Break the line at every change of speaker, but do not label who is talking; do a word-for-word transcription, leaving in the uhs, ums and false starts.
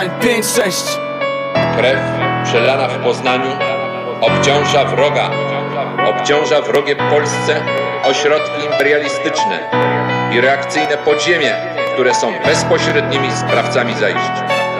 pięć sześć.
Krew przelana w Poznaniu obciąża wroga, obciąża wrogie Polsce ośrodki imperialistyczne i reakcyjne podziemie, które są bezpośrednimi sprawcami zajść.